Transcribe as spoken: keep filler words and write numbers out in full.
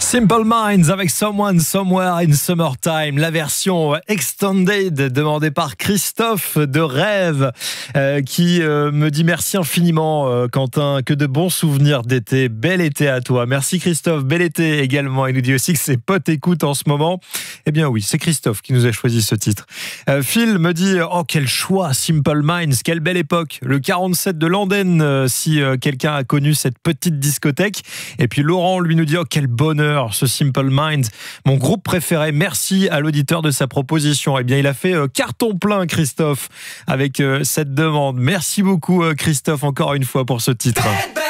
Simple Minds avec Someone Somewhere in Summertime, la version extended demandée par Christophe de Rêve euh, qui euh, me dit merci infiniment euh, Quentin, que de bons souvenirs d'été, bel été à toi. Merci Christophe, bel été également. Il nous dit aussi que ses potes écoutent en ce moment. Eh bien oui, c'est Christophe qui nous a choisi ce titre. Euh, Phil me dit oh quel choix, Simple Minds, quelle belle époque, le quarante-sept de Landen euh, si euh, quelqu'un a connu cette petite discothèque. Et puis Laurent lui nous dit oh quel bonheur ce Simple Minds, mon groupe préféré. Merci à l'auditeur de sa proposition. Eh bien, il a fait euh, carton plein, Christophe, avec euh, cette demande. Merci beaucoup, euh, Christophe, encore une fois pour ce titre.